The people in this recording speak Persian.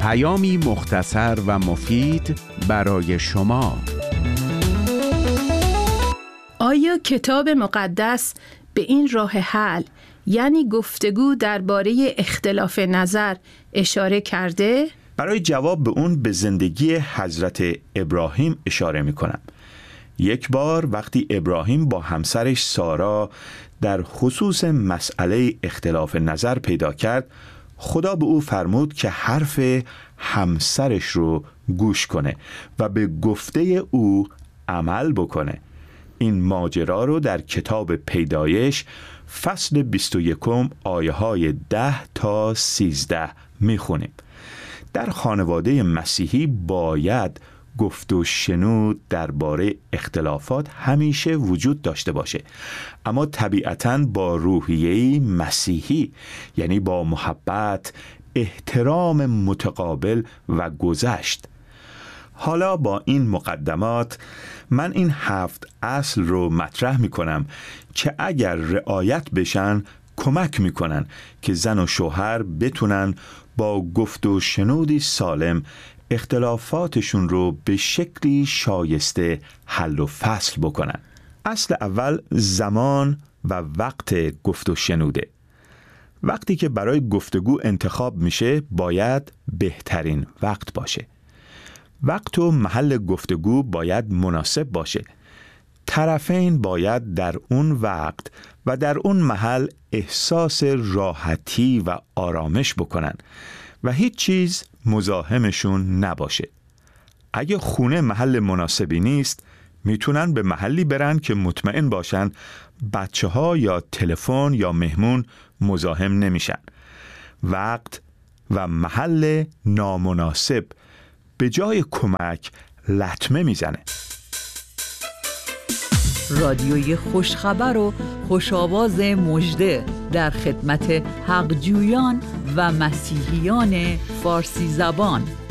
پیامی مختصر و مفید برای شما. آیا کتاب مقدس به این راه حل، یعنی گفتگو درباره اختلاف نظر، اشاره کرده؟ برای جواب به اون به زندگی حضرت ابراهیم اشاره میکنم. یک بار وقتی ابراهیم با همسرش سارا در خصوص مسئله اختلاف نظر پیدا کرد، خدا به او فرمود که حرف همسرش رو گوش کنه و به گفته او عمل بکنه. این ماجرا رو در کتاب پیدایش فصل 21 آیه های 10 تا 13 میخونیم. در خانواده مسیحی باید گفت و شنود درباره اختلافات همیشه وجود داشته باشه، اما طبیعتاً با روحیه مسیحی، یعنی با محبت، احترام متقابل و گذشت. حالا با این مقدمات من این 7 اصل رو مطرح می کنم که اگر رعایت بشن کمک می کنن که زن و شوهر بتونن با گفت و شنودی سالم اختلافاتشون رو به شکلی شایسته حل و فصل بکنن. اصل اول زمان و وقت گفت و شنوده. وقتی که برای گفتگو انتخاب میشه باید بهترین وقت باشه. وقت و محل گفتگو باید مناسب باشه. طرفین باید در اون وقت و در اون محل احساس راحتی و آرامش بکنن و هیچ چیز مزاحمشون نباشه. اگه خونه محل مناسبی نیست، میتونن به محلی برن که مطمئن باشن بچه ها یا تلفن یا مهمون مزاحم نمیشن. وقت و محل نامناسب به جای کمک لطمه میزنه. رادیوی خوشخبر و خوشاواز مژده در خدمت حقجویان و مسیحیان فارسی زبان.